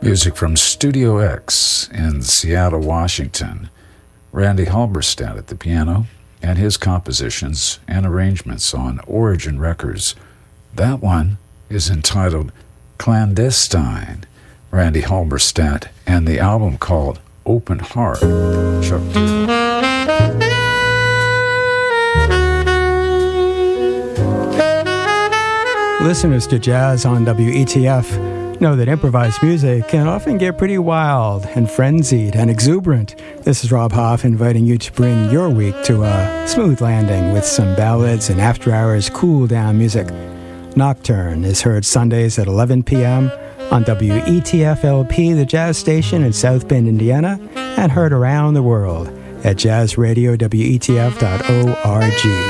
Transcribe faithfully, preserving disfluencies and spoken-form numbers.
Music from Studio X in Seattle, Washington. Randy Halberstadt at the piano, and his compositions and arrangements on Origin Records. That one is entitled Clandestine. Randy Halberstadt, and the album called Open Heart. Chuck Listeners to Jazz on W E T F know that improvised music can often get pretty wild and frenzied and exuberant. This is Rob Hoff inviting you to bring your week to a smooth landing with some ballads and after-hours cool-down music. Nocturne is heard Sundays at eleven p.m. on W E T F L P, the jazz station in South Bend, Indiana, and heard around the world at jazz radio W E T F dot org.